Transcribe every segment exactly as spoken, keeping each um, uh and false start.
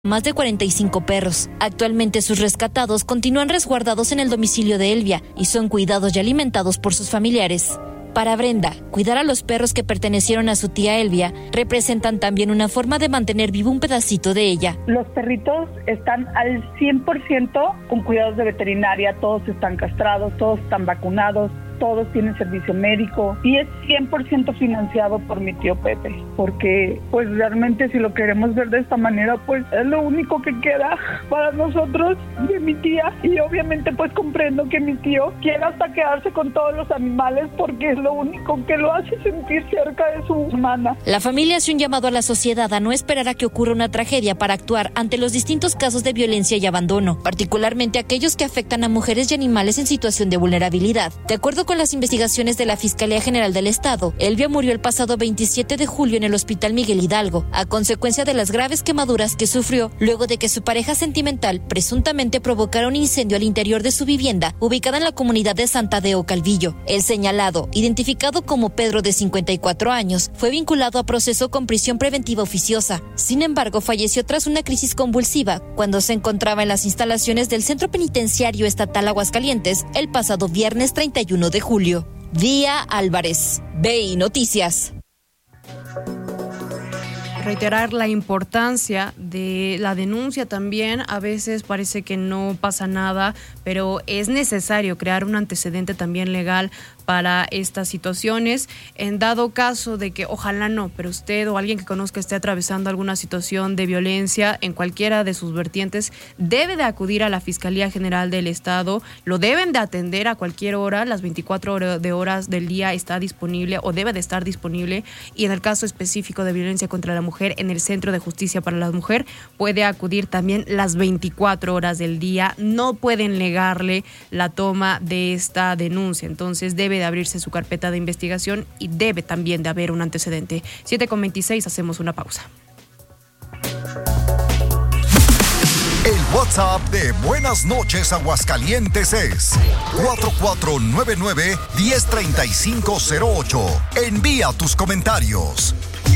más de cuarenta y cinco perros. Actualmente sus rescatados continúan resguardados en el domicilio de Elvia y son cuidados y alimentados por sus familiares. Para Brenda, cuidar a los perros que pertenecieron a su tía Elvia representan también una forma de mantener vivo un pedacito de ella. Los perritos están al cien por ciento con cuidados de veterinaria, todos están castrados, todos están vacunados, todos tienen servicio médico y es cien por ciento financiado por mi tío Pepe, porque pues realmente si lo queremos ver de esta manera, pues es lo único que queda para nosotros de mi tía, y obviamente pues comprendo que mi tío quiera hasta quedarse con todos los animales porque es lo único que lo hace sentir cerca de su hermana. La familia hace un llamado a la sociedad a no esperar a que ocurra una tragedia para actuar ante los distintos casos de violencia y abandono, particularmente aquellos que afectan a mujeres y animales en situación de vulnerabilidad. De acuerdo con las investigaciones de la Fiscalía General del Estado, Elvia murió el pasado veintisiete de julio en el Hospital Miguel Hidalgo, a consecuencia de las graves quemaduras que sufrió luego de que su pareja sentimental presuntamente provocara un incendio al interior de su vivienda, ubicada en la comunidad de Santa Deo Calvillo. El señalado, identificado como Pedro, de cincuenta y cuatro años, fue vinculado a proceso con prisión preventiva oficiosa. Sin embargo, falleció tras una crisis convulsiva cuando se encontraba en las instalaciones del Centro Penitenciario Estatal Aguascalientes el pasado viernes treinta y uno de julio. Día Álvarez, B I Noticias. Reiterar la importancia de la denuncia también. A veces parece que no pasa nada, pero es necesario crear un antecedente también legal para estas situaciones. En dado caso de que, ojalá no, pero usted o alguien que conozca esté atravesando alguna situación de violencia en cualquiera de sus vertientes, debe de acudir a la Fiscalía General del Estado. Lo deben de atender a cualquier hora, las veinticuatro horas del día está disponible o debe de estar disponible. Y en el caso específico de violencia contra la mujer, en el Centro de Justicia para la Mujer puede acudir también las veinticuatro horas del día. No pueden negarle la toma de esta denuncia. Entonces debe de abrirse su carpeta de investigación y debe también de haber un antecedente. siete con veintiséis, hacemos una pausa. El WhatsApp de Buenas Noches Aguascalientes es cuatro cuatro nueve nueve, uno cero tres cinco cero ocho. Envía tus comentarios.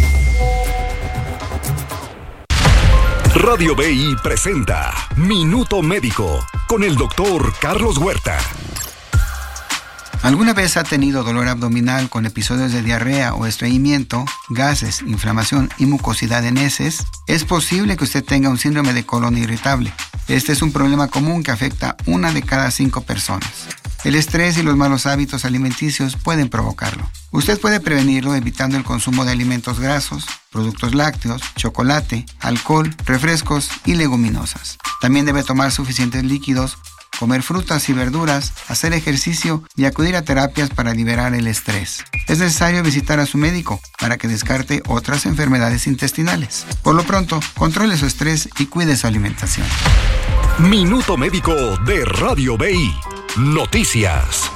Radio B I presenta Minuto Médico con el doctor Carlos Huerta. ¿Alguna vez ha tenido dolor abdominal con episodios de diarrea o estreñimiento, gases, inflamación y mucosidad en heces? Es posible que usted tenga un síndrome de colon irritable. Este es un problema común que afecta a una de cada cinco personas. El estrés y los malos hábitos alimenticios pueden provocarlo. Usted puede prevenirlo evitando el consumo de alimentos grasos, productos lácteos, chocolate, alcohol, refrescos y leguminosas. También debe tomar suficientes líquidos, comer frutas y verduras, hacer ejercicio y acudir a terapias para liberar el estrés. Es necesario visitar a su médico para que descarte otras enfermedades intestinales. Por lo pronto, controle su estrés y cuide su alimentación. Minuto Médico de Radio B I. Noticias.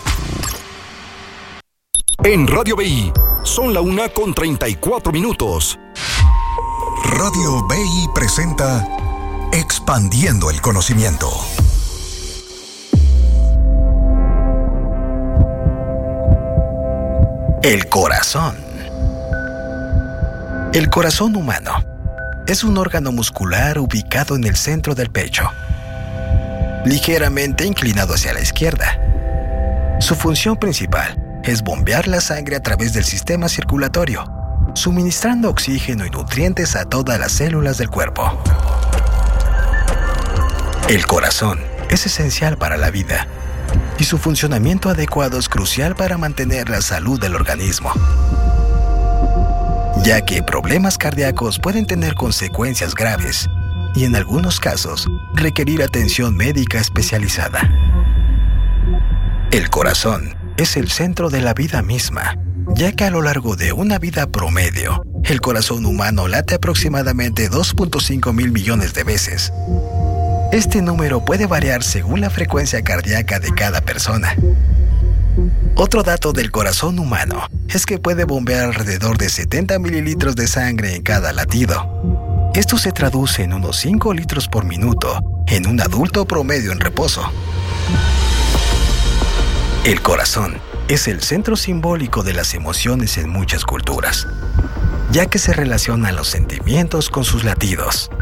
En Radio B I son la una con treinta y cuatro minutos. Radio B I presenta Expandiendo el Conocimiento. El corazón. El corazón humano es un órgano muscular ubicado en el centro del pecho, ligeramente inclinado hacia la izquierda. Su función principal es bombear la sangre a través del sistema circulatorio, suministrando oxígeno y nutrientes a todas las células del cuerpo. El corazón es esencial para la vida y su funcionamiento adecuado es crucial para mantener la salud del organismo, ya que problemas cardíacos pueden tener consecuencias graves y en algunos casos requerir atención médica especializada. El corazón es el centro de la vida misma, ya que a lo largo de una vida promedio, el corazón humano late aproximadamente dos punto cinco mil millones de veces. Este número puede variar según la frecuencia cardíaca de cada persona. Otro dato del corazón humano es que puede bombear alrededor de setenta mililitros de sangre en cada latido. Esto se traduce en unos cinco litros por minuto en un adulto promedio en reposo. El corazón es el centro simbólico de las emociones en muchas culturas, ya que se relacionan los sentimientos con sus latidos.